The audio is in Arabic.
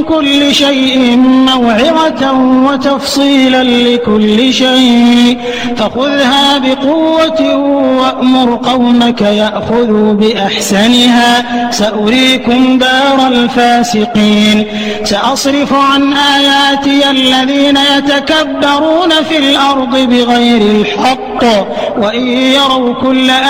كل شيء موعظة وتفصيلا لكل شيء فخذها بقوة وأمر قومك يأخذوا بأحسنها سأريكم دار الفاسقين سأصرف عن آياتي الذين يتكبرون في الأرض بغير الحق وإن يروا كل